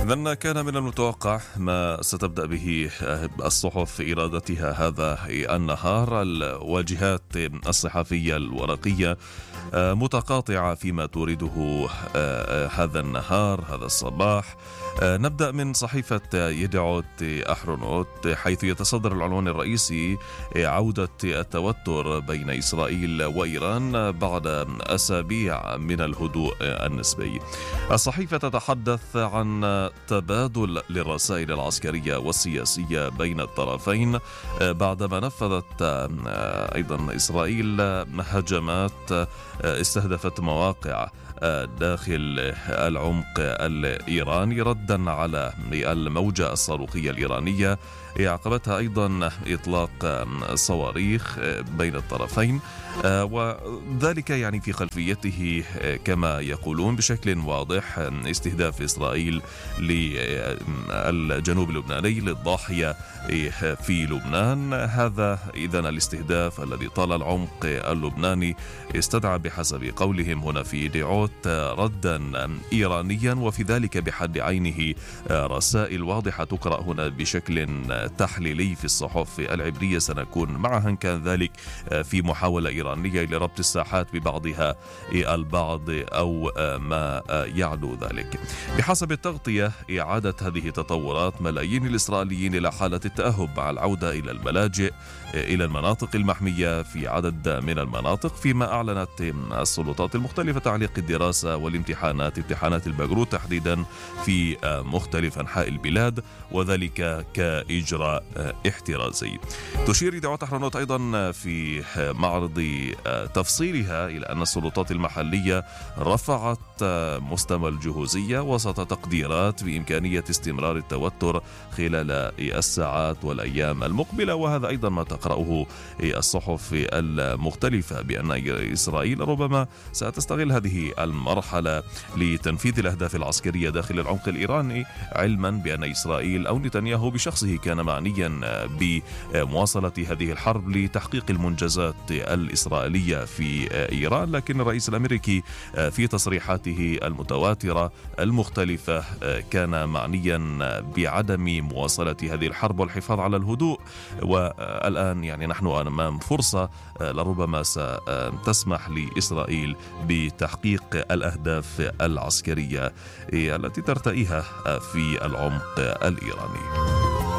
إذن كان من المتوقع ما ستبدأ به الصحف في إرادتها هذا النهار. الواجهات الصحفية الورقية متقاطعة فيما تورده هذا النهار، هذا الصباح. نبدأ من صحيفة يدعوت أحرونوت، حيث يتصدر العنوان الرئيسي عودة التوتر بين إسرائيل وإيران بعد أسابيع من الهدوء النسبي. الصحيفة تتحدث عن تبادل للرسائل العسكرية والسياسية بين الطرفين بعدما نفذت أيضا إسرائيل هجمات استهدفت مواقع داخل العمق الإيراني ردا على الموجة الصاروخية الإيرانية. عقبتها أيضا إطلاق صواريخ بين الطرفين، وذلك يعني في خلفيته كما يقولون بشكل واضح استهداف إسرائيل للجنوب اللبناني للضاحية في لبنان. هذا إذن الاستهداف الذي طال العمق اللبناني استدعى بحسب قولهم هنا في يدعوت ردا إيرانيا، وفي ذلك بحد عينه رسائل واضحة تقرأ هنا بشكل تحليلي في الصحف العبرية. سنكون معها إن كان ذلك في محاولة إيرانية لربط الساحات ببعضها البعض أو ما يعلو ذلك. بحسب التغطية إعادة هذه التطورات ملايين الإسرائيليين إلى حالة التأهب مع العودة إلى الملاجئ إلى المناطق المحمية في عدد من المناطق، فيما أعلنت السلطات المختلفة تعليق الدراسة والامتحانات، امتحانات الباغروت تحديدا في مختلف أنحاء البلاد، وذلك كإجراء احترازي. تشير يدعوت أحرونوت أيضا في معرض تفصيلها إلى أن السلطات المحلية رفعت مستوى الجهوزية وسط تقديرات بإمكانية استمرار التوتر خلال الساعات والأيام المقبلة. وهذا أيضا ما تقرأه الصحف المختلفة، بأن إسرائيل ربما ستستغل هذه المرحلة لتنفيذ الأهداف العسكرية داخل العمق الإيراني، علما بأن إسرائيل أو نتنياهو بشخصه كان معنيا بمواصلة هذه الحرب لتحقيق المنجزات الإسرائيلية في إيران. لكن الرئيس الأمريكي في تصريحاته المتواترة المختلفة كان معنيا بعدم مواصلة هذه الحرب والحفاظ على الهدوء. والآن يعني نحن أمام فرصة لربما ستسمح لإسرائيل بتحقيق الأهداف العسكرية التي ترتئيها في العمق الإيراني.